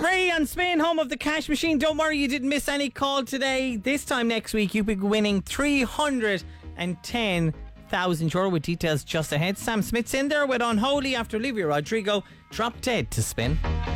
Ray on Spin, home of the cash machine. Don't worry, you didn't miss any call today. This time next week, you'll be winning 310,000 euro with details just ahead. Sam Smith's in there with Unholy after Olivia Rodrigo. Drop Dead to Spin.